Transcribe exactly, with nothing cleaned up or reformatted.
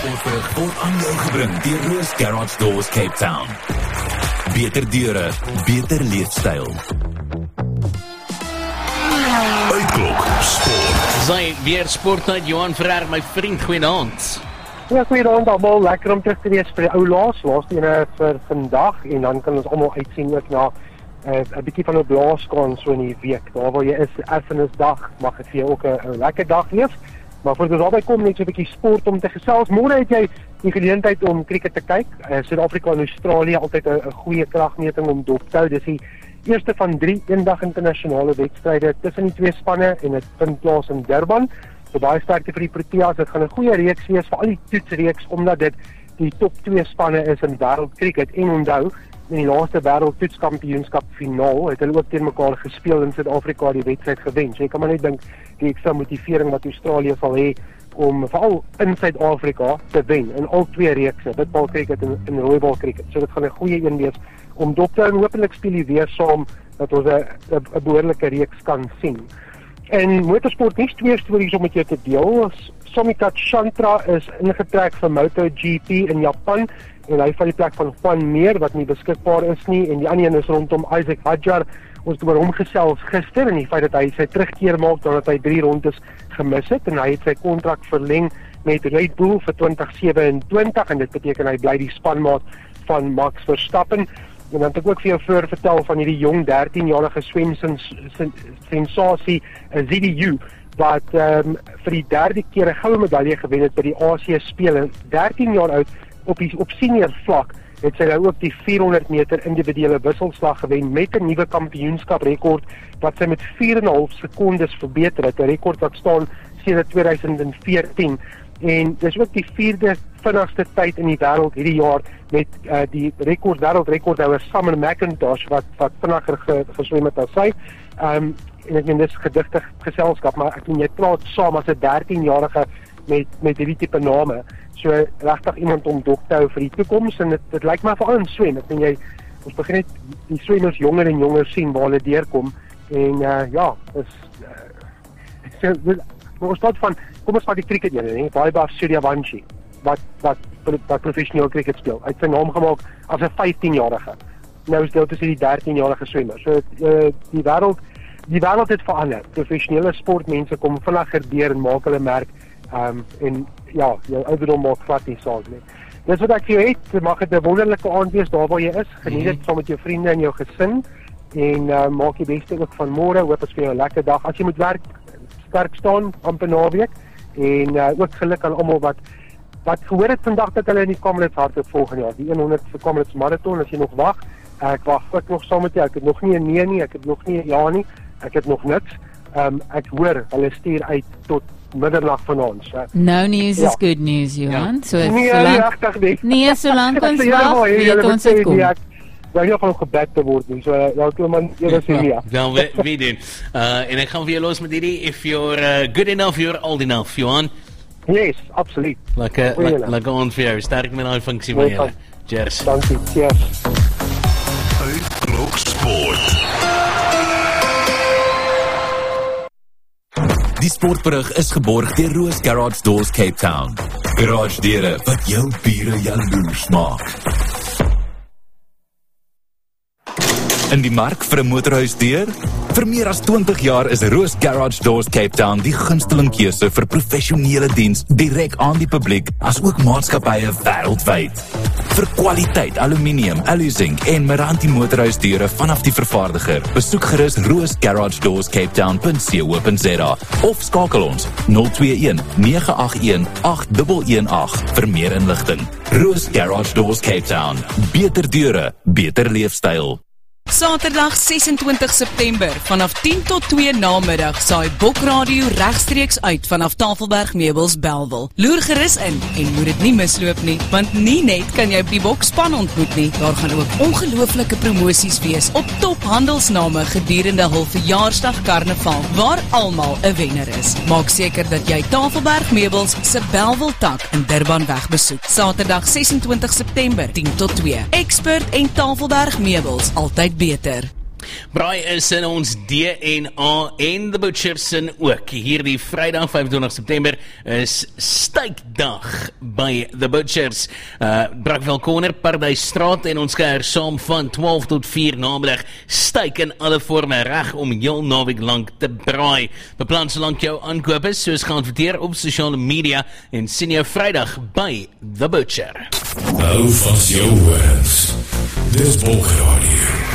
Sportbrug word aan jou gebring deur Roos Garage Doors Cape Town. Beter deure, beter leefstyl. Uitklok Sport. Sy weer sport uit Johan Ferrer, my vriend, goeienaand. Ja, goeienaand almal, lekker om terug te wees vir die ou laas, laaste ene vir vandag, en dan kan ons almal uitsien ook na 'n uh, bietjie van 'n blaaskans so in die week. Daar waar jy is, erfenisdag, mag dit vir jou ook 'n lekker dag wees. Maar voor ons daarby kom, net so 'n bietjie sport om te gesels. Môre het jy die geleentheid om cricket te kyk. Uh, Suid-Afrika en Australië altyd 'n goeie kragmeting om dop te hou. Dis die eerste van drie eendag internasionale wedstryde tussen die twee spanne en dit vind plaas in Durban. So baie sterkte vir die Proteas. Dit gaan 'n goeie reeks wees vir al die toetsreeks omdat dit die top twee spanne is in wêreldkriket. En onthou, in die laaste wêreldtoetskampioenskap finaal het hulle ook teen mekaar gespeel in Suid-Afrika die wedstryd gewen. So jy kan maar net dink die ekstra motivering wat Australië sal hê om veral in Suid-Afrika te wen in al twee reekse, witbal cricket en, en rooibal cricket. So dit gaan 'n goeie een wees om dop te hou en hopelik speel die weer saam dat ons 'n 'n behoorlike reeks kan sien. En motorsport nie twee stories om met jou te deel. Somika Chantra is ingetrek vir MotoGP in Japan en hy val die plek van Juan Mir wat nie beskikbaar is nie, en die ander een is rondom Isaac Hadjar. Ons het oor hom gesels gister en die feit dat hy sy terugkeer maak nadat hy drie rondes gemis het en hy het sy kontrak verleng met Red Bull vir twintig sewe-en-twintig en dit beteken hy bly die spanmaat van Max Verstappen. En dan het ek ook vir jou voor vertel van hierdie jong dertienjarige swemsensasie Z D U wat um, vir die derde keer 'n goue medalje gewen het by die Asië Spele. dertien jaar oud op die op senior vlak het sy nou ook die vierhonderd meter individuele wisselslag gewen met 'n nuwe kampioenskap rekord wat sy met vier en 'n half sekondes verbeter het, 'n rekord wat staan sedert tweeduisend veertien. En dis ook die vierde vinnigste tyd in die wêreld hierdie jaar met uh, die rekord wêreldrekordhouer Simon McIntosh wat wat vinniger ge, geswem het as sy. Um, en ek meen dis gedigtig geselskap, maar ek meen jy praat saam as 'n dertienjarige met met hierdie tipe name. So regtig iemand om dop te hou vir die toekoms en dit dit lyk my veral in swem. Ek meen jy ons begin net die swemmers jonger en jonger sien waar hulle deurkom en uh, ja, is uh, so, ons praat van kom ons vat die cricket ene, nee, Vaibhav Suryavanshi wat wat wat professioneel cricket speel. Hy het sy naam gemaak as 'n vyftienjarige. Nou is dit tussen die dertienjarige swemmer. So uh, die wêreld die wêreld het verander. Professionele sportmense kom vinniger deur en maak hulle merk. Um, en ja, jou ouderdom maak glad nie saak nie. Dis wat ek vir jou het, mag dit 'n wonderlike aand wees daar waar jy is. Geniet dit saam met jou vriende en jou gesin en uh, maak die beste ook van môre. Hoop dit vir jou 'n lekker dag. As jy moet werk, sterk staan amper naweek en uh, ook geluk aan almal wat wat gehoor het vandag dat hulle in die Comrades hardloop volgende jaar, die honderdste Comrades marathon. As jy nog wag, ek wag ook nog saam met jou. Ek het nog nie 'n nee nie, ek het nog nie 'n ja nie, ek het nog niks. Um, ek hoor hulle stuur uit tot middernag vanaand. So. No news ja. is good news, Johan. Ja. So nee, solank, nee, nee, solank ons wag, weet ons het kom. Ek wil nie van gebed te word nie. So ja, kom man, jy sê nie. Wel, we, we doen. Uh, en ek gaan weer los met hierdie, if you're uh, good enough, you're old enough, Johan. Yes, absoluut. Lekker, lekker, lekker aan vir jou. Sterk met die funksie van jou. Cheers. Dankie, cheers. Uitklok Sport. Die sportberig is geborg deur Roos Garage Doors Cape Town. Garage deure wat jou bure jaloers maak. In die mark vir 'n motorhuisdeur? Vir meer as twintig jaar is Roos Garage Doors Cape Town die gunsteling keuse vir professionele diens direk aan die publiek, as ook maatskappye wêreldwyd. Vir kwaliteit aluminium, alu-zinc en Meranti motorhuisdeure vanaf die vervaardiger, besoek gerus roos garage doors cape town punt co punt za of skakel ons nul twee een nege agt een agt een een agt vir meer inligting. Roos Garage Doors Cape Town. Beter deure, beter leefstyl. Saterdag ses en twintig September vanaf tien tot twee namiddag saai Bok Radio regstreeks uit vanaf Tafelberg Meubels Bellville. Loer gerus in en moet dit nie misloop nie, want nie net kan jy op die Bok span ontmoet nie, daar gaan ook ongelooflike promosies wees op top handelsname gedurende hul verjaarsdag karnaval waar almal 'n wenner is. Maak seker dat jy Tafelberg Meubels se Bellville tak in Durbanweg besoek. Saterdag ses en twintig September tien tot twee. Expert en Tafelberg Meubels, altyd beter. Braai is in ons D N A en The Butcher sin ook. Hierdie Vrydag vyf en twintig September is steikdag by The Butchers. Uh, Brakveld Corner, Paradysstraat en ons kuier saam van twaalf tot vier namiddag. Steik in alle vorme reg om heel naweek lank te braai. Beplan solank jou aankoop is, soos geadverteer op sosiale media en sien jou Vrydag by The Butcher. Hou vas jou horens. Dis Bokradio.